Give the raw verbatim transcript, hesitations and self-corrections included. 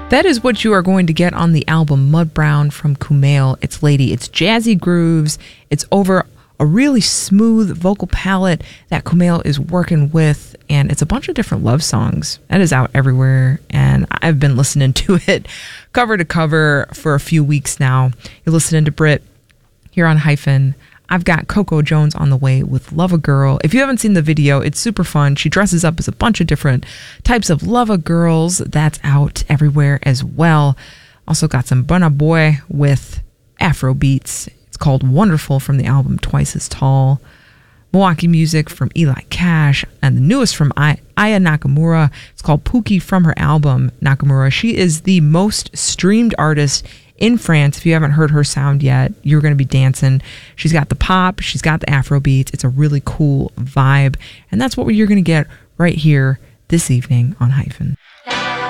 That is what you are going to get on the album Mud Brown from Kumail. It's Lady. It's jazzy grooves. It's over a really smooth vocal palette that Kumail is working with, and it's a bunch of different love songs. That is out everywhere, and I've been listening to it cover to cover for a few weeks now. You're listening to Brit here on Hyphen. I've got Coco Jones on the way with Love a Girl. If you haven't seen the video, it's super fun. She dresses up as a bunch of different types of Love a Girls. That's out everywhere as well. Also got some Burna Boy with Afro beats. It's called Wonderful from the album Twice as Tall. Milwaukee music from Eli Cash, and the newest from I- Aya Nakamura. It's called Pookie from her album Nakamura. She is the most streamed artist in France. If you haven't heard her sound yet, you're going to be dancing. She's got the pop, she's got the Afro beats. It's a really cool vibe, and that's what you're going to get right here this evening on Hyphen.